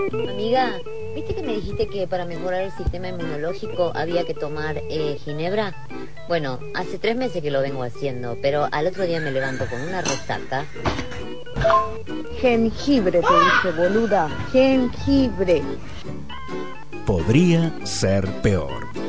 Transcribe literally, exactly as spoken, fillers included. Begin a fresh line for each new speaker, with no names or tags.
Amiga, ¿viste que me dijiste que para mejorar el sistema inmunológico había que tomar eh, ginebra? Bueno, hace tres meses que lo vengo haciendo, pero al otro día me levanto con una resaca.
Jengibre, te dije, boluda. Jengibre.
Podría ser peor.